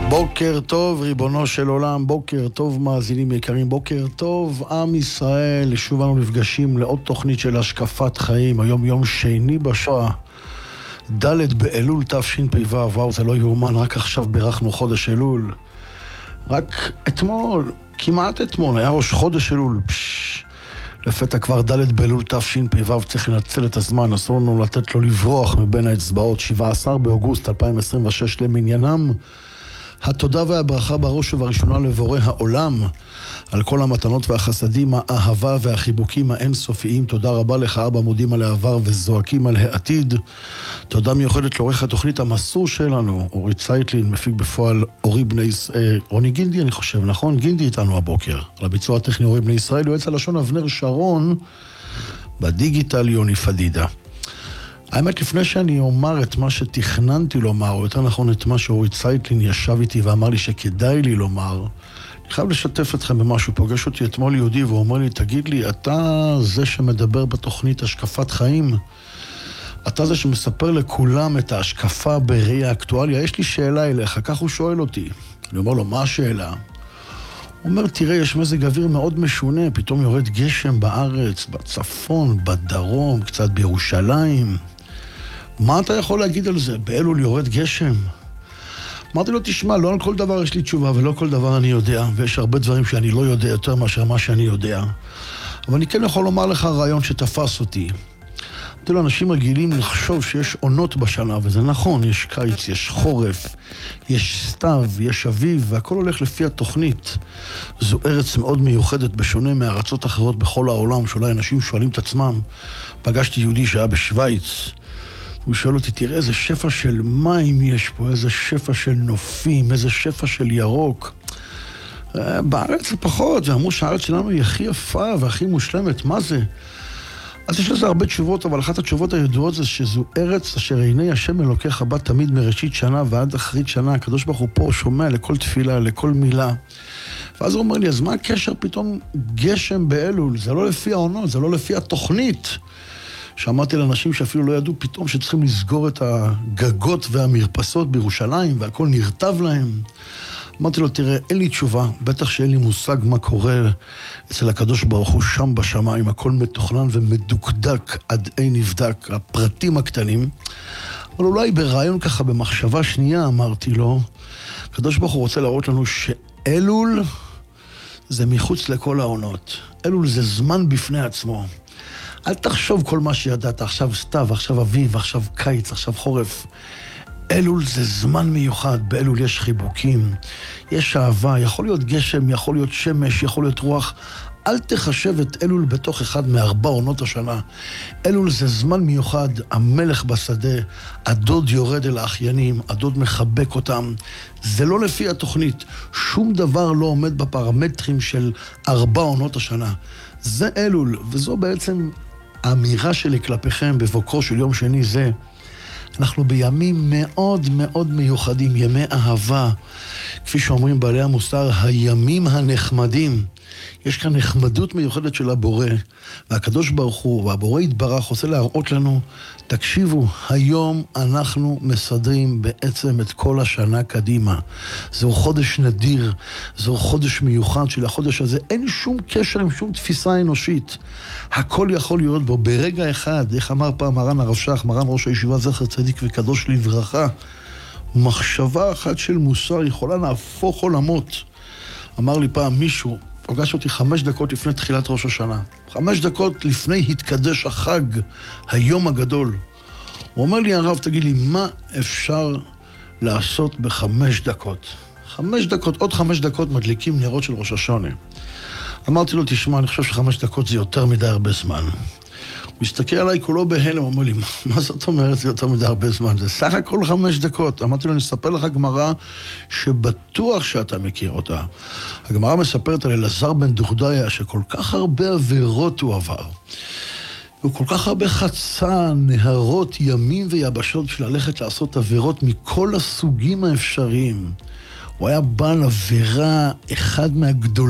בוקר טוב, ריבונו של עולם, בוקר טוב מאזינים יקרים, בוקר טוב עם ישראל. שוב אנו נפגשים לעוד תוכנית של השקפת חיים. היום יום שני בשואה, ד' באלול תשפ"ו. וואו, זה לא יאומן, רק עכשיו בירכנו חודש אלול. רק אתמול, כמעט אתמול, היה ראש חודש אלול. לפתע כבר ד' באלול תשפ"ו, צריך לנצל את הזמן, אסור לנו לתת לו לברוח מבין האצבעות. 17 באוגוסט 2026 למניינם. התודה והברכה בראש ובראשונה לבורא העולם על כל המתנות והחסדים, האהבה והחיבוקים האינסופיים. תודה רבה לך אבא, מודים על העבר וזועקים על העתיד. תודה מיוחדת לעורך התוכנית המסור שלנו, אורי צייטלין, מפיק בפועל רוני גינדי, אני חושב, נכון? גינדי איתנו הבוקר. על הביצוע הטכני אורי בני ישראל, יועץ הלשון אבנר שרון, בדיגיטל יוני פדידה. האמת, לפני שאני אומר את מה שתכננתי לומר, או יותר נכון את מה שאורי צייטלין ישב איתי ואמר לי שכדאי לי לומר, אני חייב לשתף אתכם במשהו. פוגש אותי אתמול יהודי והוא אומר לי, תגיד לי, אתה זה שמדבר בתוכנית השקפת חיים? אתה זה שמספר לכולם את ההשקפה בראי האקטואליה? יש לי שאלה אליך. כך הוא שואל אותי. אני אומר לו, מה השאלה? הוא אומר, תראה, יש מזג אוויר מאוד משונה, פתאום יורד גשם בארץ, בצפון, בדרום, קצת בירושלים. מה אתה יכול להגיד על זה? באלול יורד גשם? אמרתי לו, תשמע, לא על כל דבר יש לי תשובה ולא כל דבר אני יודע, ויש הרבה דברים שאני לא יודע יותר מאשר מה שאני יודע. אבל אני כן יכול לומר לך רעיון שתפס אותי. אמרתי לו, אנשים רגילים לחשוב שיש עונות בשנה, וזה נכון, יש קיץ, יש חורף, יש סתיו, יש אביב, והכל הולך לפי התוכנית. זו ארץ מאוד מיוחדת, בשונה מארצות אחרות בכל העולם, שאולי אנשים שואלים את עצמם. פגשתי יהודי שהיה בשוויץ, הוא שואל אותי, תראה איזה שפע של מים יש פה, איזה שפע של נופים, איזה שפע של ירוק. בארץ זה פחות, ואמרו שהארץ שלנו היא הכי יפה והכי מושלמת, מה זה? אז יש לזה הרבה תשובות, אבל אחת התשובות הידועות זה שזו ארץ אשר עיני השם אלוקיך בה תמיד מראשית שנה ועד אחרית שנה. הקדוש ברוך הוא פה שומע לכל תפילה, לכל מילה. ואז הוא אומר לי, אז מה הקשר פתאום גשם באלול? זה לא לפי העונות, זה לא לפי התוכנית. שאמרתי לאנשים שאפילו לא ידעו פתאום שצריכים לסגור את הגגות והמרפסות בירושלים, והכל נרטב להם. אמרתי לו, תראה, אין לי תשובה, בטח שאין לי מושג מה קורה אצל הקדוש ברוך הוא שם בשמיים, הכל מתוכנן ומדוקדק עד אין נבדק, הפרטים הקטנים. אבל אולי ברעיון ככה, במחשבה שנייה, אמרתי לו, הקדוש ברוך הוא רוצה להראות לנו שאלול זה מחוץ לכל העונות. אלול זה זמן בפני עצמו. אל תחשוב כל מה שידעת, עכשיו סתיו, עכשיו אביב, עכשיו קיץ, עכשיו חורף. אלול זה זמן מיוחד, באלול יש חיבוקים, יש אהבה, יכול להיות גשם, יכול להיות שמש, יכול להיות רוח. אל תחשב את אלול בתוך אחד מארבע עונות השנה. אלול זה זמן מיוחד, המלך בשדה, הדוד יורד אל האחיינים, הדוד מחבק אותם. זה לא לפי התוכנית, שום דבר לא עומד בפרמטרים של ארבע עונות השנה. זה אלול, וזו בעצם האמירה שלי כלפיכם בבוקרו של יום שני זה. אנחנו בימים מאוד מאוד מיוחדים, ימי אהבה. כפי שאומרים בעלי המוסר, הימים הנחמדים. יש כאן נחמדות מיוחדת של הבורא, והקדוש ברוך הוא, והבורא יתברך, רוצה להראות לנו, תקשיבו, היום אנחנו מסדרים בעצם את כל השנה קדימה. זהו חודש נדיר, זהו חודש מיוחד של החודש הזה. אין שום קשר עם שום תפיסה אנושית. הכל יכול להיות בו ברגע אחד. איך אמר פעם מרן הרב שך, מרן ראש הישיבה זכר צדיק וקדוש לברכה, מחשבה אחת של מוסר יכולה להפוך עולמות. אמר לי פעם מישהו, פגש אותי 5 דקות לפני תחילת ראש השנה. 5 דקות לפני התקדש החג, היום הגדול. הוא אומר לי, הרב, תגיד לי, מה אפשר לעשות ב5 דקות? 5 דקות, עוד 5 דקות מדליקים נרות של ראש השונה. אמרתי לו, תשמע, אני חושב ש5 דקות זה יותר מדי הרבה זמן. הוא מסתכל עליי כולו בהלם, הוא אומר לי, מה זאת אומרת זה יותר מדי הרבה זמן? זה סך הכל 5 דקות. אמרתי לו, אני אספר לך גמרא שבטוח שאתה מכיר אותה. הגמרא מספרת על אלעזר בן דוכדיה, שכל כך הרבה עבירות הוא עבר. הוא כל כך הרבה חצה נהרות, ימים ויבשות בשביל ללכת לעשות עבירות מכל הסוגים האפשריים. הוא היה בעל עבירה אחד מהגדולים.